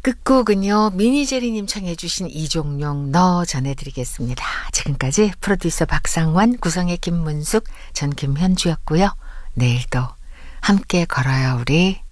끝곡은요, 미니제리님 청해주신 이종용 너 전해드리겠습니다. 지금까지 프로듀서 박상환, 구성의 김문숙, 전 김현주였고요. 내일도 함께 걸어요 우리.